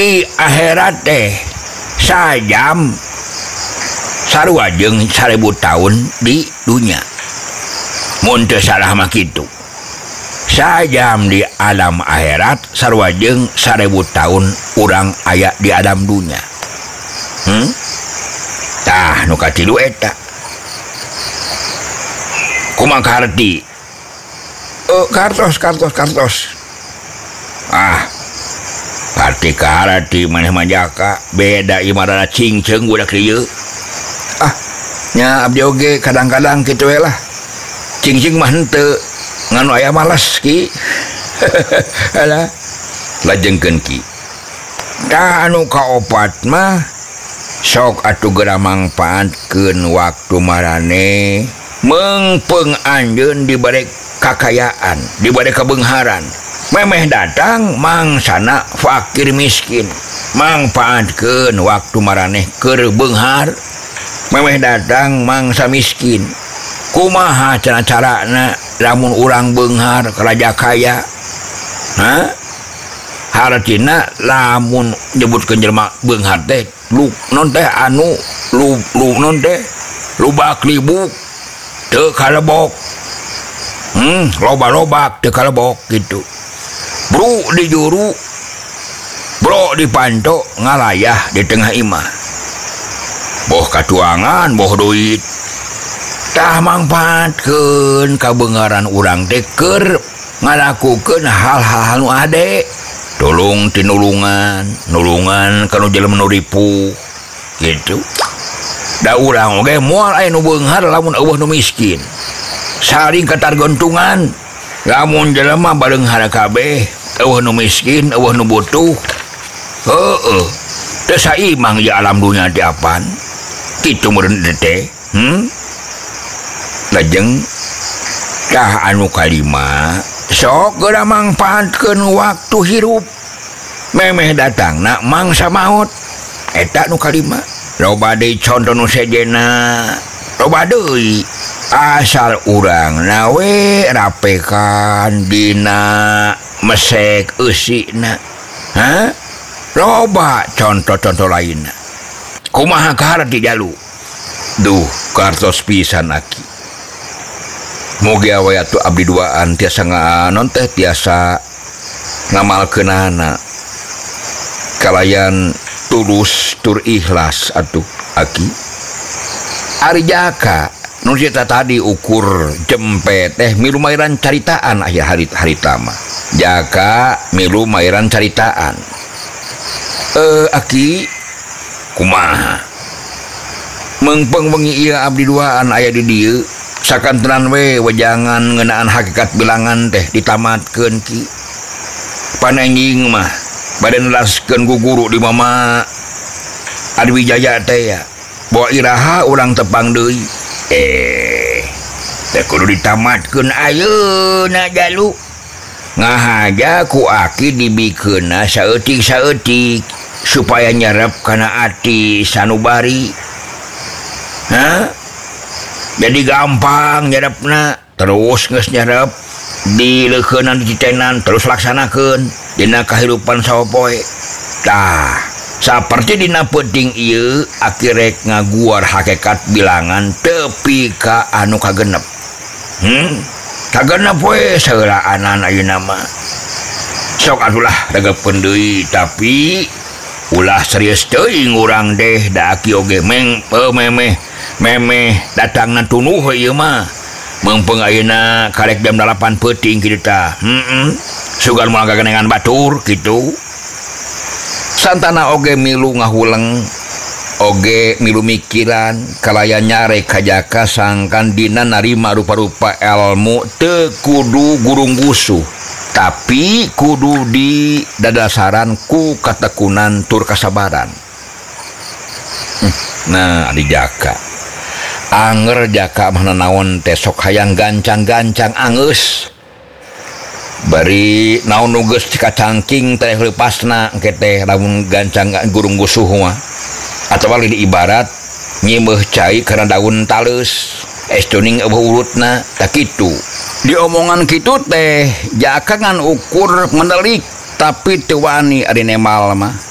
di akhirat teh sajam sarua jeung 1000 tahun di dunia. Mun teu salah mah kitu. Sajam di alam akhirat sarua jeung 1000 tahun urang aya di alam dunia. Tah nu katilu eta. Kumaha karti? Kartos. Karti maneh mah jaka beda imarana cingceung budak ieu. Nya abdi oge kadang-kadang kitu we lah. Cingcing mah henteu nganu aya malas ki. Alah lajengkeun ki. Tah anu kaopat mah sok atuh geura mangpaatkeun waktu marane mengpeung anjeun dibere kakayaan, dibere kebeungharan. Memeh datang mangsana fakir miskin, mangpaatkeun waktu maraneh keur beunghar. Memeh datang mangsa miskin, kumaha cara-carana lamun urang beunghar karaja kaya? Hartina lamun nyebutkeun jelema beunghar teh lu non teh anu lu non teh lubak libuk teu kalebok. Loba-lobak teu kalebok gitu. Bro di juru, bro di panto ngalayah di tengah imah. Boh katuangan, boh duit. Tah mangpaatkeun kabeungaran urang teh keur ngalakukeun hal-hal nu ade. Tulung tinulungan, nulungan kana jelema nu ripuh gitu. Da urang oge moal aya nu beunghar lamun eueuh nu miskin. Saring katargontungan, lamun jelema bareunghar kabeh, eueuh nu miskin, eueuh nu butuh. Teu saimang di alam dunia teh apaan. Kitu meureun teh. Lajeng tah anu kalima sok geura mangpaatkeun waktu hirup. Memeh datangna mangsa maut. Eta nu kalima. Loba deui conto nu sejena. Loba deui asal urang nawe rapekan dina mesek eusina. Loba contoh-contoh lainna. Kumaha kaharti jalu? Duh, kartos pisan aki. Mugi awe atuh abdi duaan tiasa nganon teh tiasa ngamalkeunana. Kalayan tulus tur ikhlas atuh aki. Ari jaka nu cerita tadi ukur jempe teh milu mairan caritaan aya harita mah. Jaka milu mairan caritaan. Aki kumaha? Mengpeng wengi ieu abdi duaan aya di dieu. Sakantenan we wejangan ngeunaan hakikat bilangan teh ditamatkeun ki. Panenjing mah bade nelaskeun ku guru di mama Adi Wijaya teh ya. Bawa iraha urang tepang deui. Teh kudu ditamatkeun ayeuna jalu. Ngahaja ku aki dibikeunna saeutik-saeutik supaya nyerep kana ati sanubari. Jadi gampang nyerepna, terus geus nyerep dileukeunan dicitenan terus laksanakeun dina kahirupan sapoe. Tah saperti dina penting ieu aki rek ngaguar hakikat bilangan tepi ka anu kagenep. Kagenep we saeulaanan ayeuna mah. Sok atulah regepkeun deui tapi ulah serius teuing urang deh da aki oge memeh datangna tunuh ieu mah. Mengpeung ayeuna karek jam 8 peuting kitu tah. Sugan moal gagenengan batur kitu. Santana oge milu ngahuleng, oge milu mikiran kalaya nyare kajaka sangkan dina narima rupa-rupa ilmu teu kudu gurung gusuh, tapi kudu di dadasaran ku katekunan tur kasabaran. Nah, adi jaka anger jaka mana naon teh sok hayang gancang-gancang angeus. Bari naon nu geus dikacangking teh leupasna engke teh lamun gancang gurung gusuh mah. Atawa di ibarat nyimeuh cai karena daun taleus estuning eueuh urutna tah kitu. Diomongan kitu teh jaka ngan ukur menelik tapi teu wani ari nemal mah.